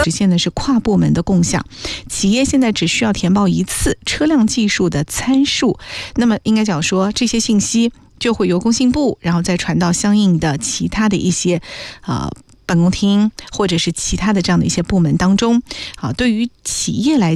实现的是跨部门的共享，企业现在只需要填报一次车辆技术的参数，那么应该讲说这些信息就会由工信部，然后再传到相应的其他的一些办公厅或者是其他的这样的一些部门当中。对于企业来